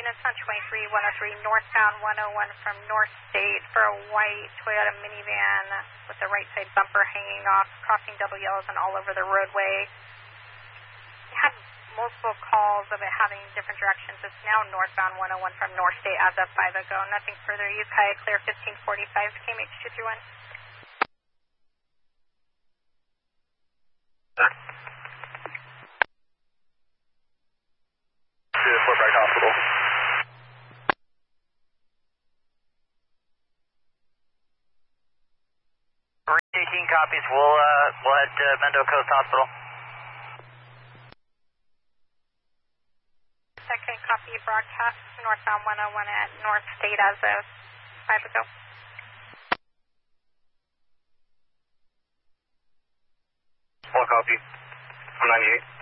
units on 23103, northbound 101 from North State for a white Toyota minivan with the right side bumper hanging off, crossing double yellows and all over the roadway. We had multiple calls of it having different directions. It's now northbound 101 from North State as of 5 ago. Nothing further. Ukiah clear 1545, KMH231. Fort Bragg Hospital. Taking copies. We'll head to Mendo Coast Hospital. Second copy broadcast northbound 101 at North State as of 5 ago. Full copy. I'm 98.